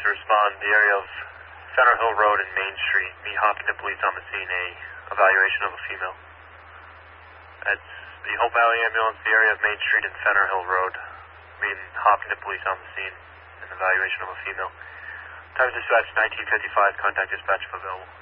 respond. The area of Fenner Hill Road and Main Street. Meet Hopkinton Police on the scene. A evaluation of a female. That's the Hope Valley Ambulance, the area of Main Street and Fenner Hill Road. Meeting Hopkinton Police on the scene. An evaluation of a female. Time dispatch 1955. Contact dispatch if available.